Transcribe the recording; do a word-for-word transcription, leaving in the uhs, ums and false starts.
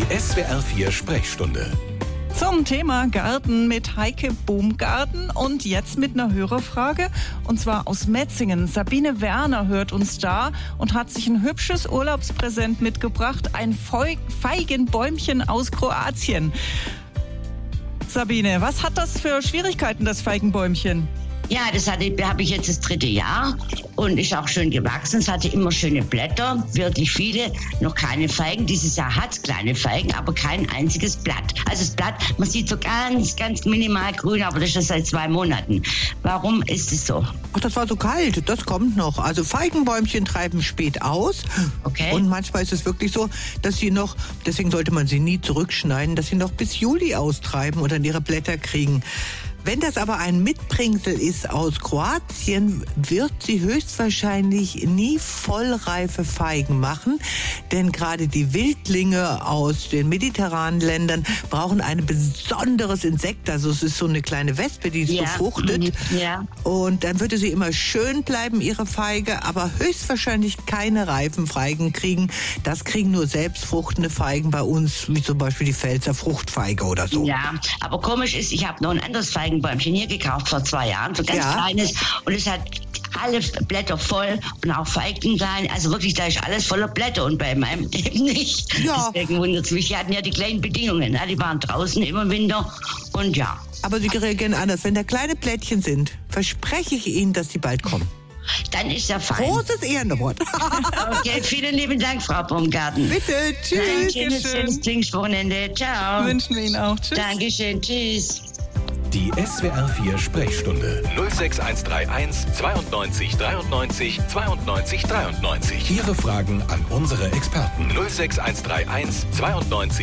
S W R vier Sprechstunde. Zum Thema Garten mit Heike Baumgarten und jetzt mit einer Hörerfrage und zwar aus Metzingen. Sabine Werner hört uns da und hat sich ein hübsches Urlaubspräsent mitgebracht, ein Feigenbäumchen aus Kroatien. Sabine, was hat das für Schwierigkeiten, das Feigenbäumchen? Ja, das hatte, habe ich jetzt das dritte Jahr und ist auch schön gewachsen. Es hatte immer schöne Blätter, wirklich viele, noch keine Feigen. Dieses Jahr hat es kleine Feigen, aber kein einziges Blatt. Also das Blatt, man sieht so ganz, ganz minimal grün, aber das ist schon seit zwei Monaten. Warum ist es so? Ach, das war so kalt, das kommt noch. Also Feigenbäumchen treiben spät aus. Okay. Und manchmal ist es wirklich so, dass sie noch, deswegen sollte man sie nie zurückschneiden, dass sie noch bis Juli austreiben und dann ihre Blätter kriegen. Wenn das aber ein Mitbringsel ist aus Kroatien, wird sie höchstwahrscheinlich nie vollreife Feigen machen, denn gerade die Wildlinge aus den mediterranen Ländern brauchen ein besonderes Insekt, also es ist so eine kleine Wespe, die es Ja. befruchtet. Ja. Und dann würde sie immer schön bleiben, ihre Feige, aber höchstwahrscheinlich keine reifen Feigen kriegen. Das kriegen nur selbstfruchtende Feigen bei uns, wie zum Beispiel die Pfälzer Fruchtfeige oder so. Ja, aber komisch ist, ich habe noch ein anderes Feigenbäumchen hier gekauft vor zwei Jahren, so ganz Ja. kleines und es hat alle Blätter voll und auch Feigen klein, also wirklich, da ist alles voller Blätter und bei meinem eben nicht. Ja. Deswegen wundert es mich, die hatten ja die gleichen Bedingungen, ne? Die waren draußen im Winter und ja. Aber sie reagieren anders. Wenn da kleine Blättchen sind, verspreche ich Ihnen, dass die bald kommen. Dann ist ja fein. Großes Ehrenwort. Okay, vielen lieben Dank, Frau Baumgarten. Bitte, Ein tschüss. schönes, schönes Pfingstwochenende. Ciao. Wünschen wir Ihnen auch. Tschüss. Dankeschön, tschüss. Die S W R vier Sprechstunde. null sechs eins drei eins zweiundneunzig dreiundneunzig zweiundneunzig dreiundneunzig. Ihre Fragen an unsere Experten. null sechs eins drei eins zweiundneunzig